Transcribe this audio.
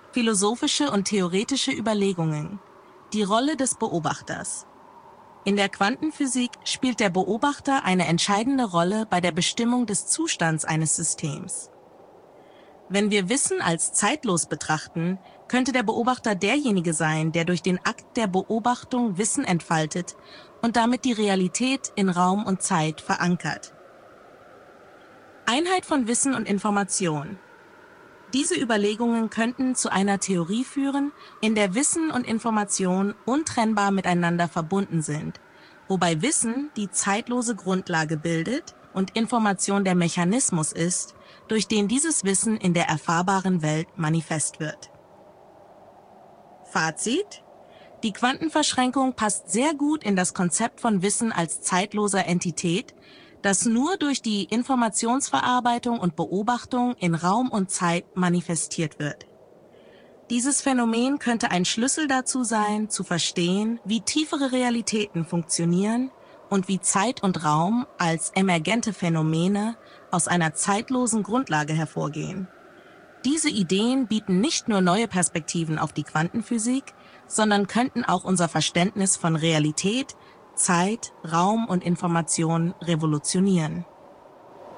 Philosophische und theoretische Überlegungen. Die Rolle des Beobachters. In der Quantenphysik spielt der Beobachter eine entscheidende Rolle bei der Bestimmung des Zustands eines Systems. Wenn wir Wissen als zeitlos betrachten, könnte der Beobachter derjenige sein, der durch den Akt der Beobachtung Wissen entfaltet und damit die Realität in Raum und Zeit verankert. Einheit von Wissen und Information. Diese Überlegungen könnten zu einer Theorie führen, in der Wissen und Information untrennbar miteinander verbunden sind, wobei Wissen die zeitlose Grundlage bildet und Information der Mechanismus ist, durch den dieses Wissen in der erfahrbaren Welt manifest wird. Fazit: Die Quantenverschränkung passt sehr gut in das Konzept von Wissen als zeitloser Entität, das nur durch die Informationsverarbeitung und Beobachtung in Raum und Zeit manifestiert wird. Dieses Phänomen könnte ein Schlüssel dazu sein, zu verstehen, wie tiefere Realitäten funktionieren und wie Zeit und Raum als emergente Phänomene aus einer zeitlosen Grundlage hervorgehen. Diese Ideen bieten nicht nur neue Perspektiven auf die Quantenphysik, sondern könnten auch unser Verständnis von Realität, Zeit, Raum und Information revolutionieren.